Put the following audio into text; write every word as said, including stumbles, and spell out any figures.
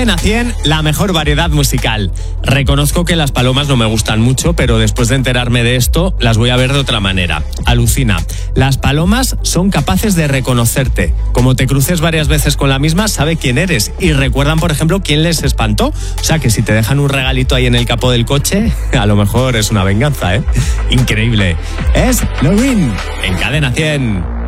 Cadena cien, la mejor variedad musical. Reconozco que las palomas no me gustan mucho, pero después de enterarme de esto, las voy a ver de otra manera. Alucina. Las palomas son capaces de reconocerte. Como te cruces varias veces con la misma, sabe quién eres. Y recuerdan, por ejemplo, quién les espantó. O sea, que si te dejan un regalito ahí en el capó del coche, a lo mejor es una venganza, ¿eh? Increíble. Es Loreen en Cadena cien.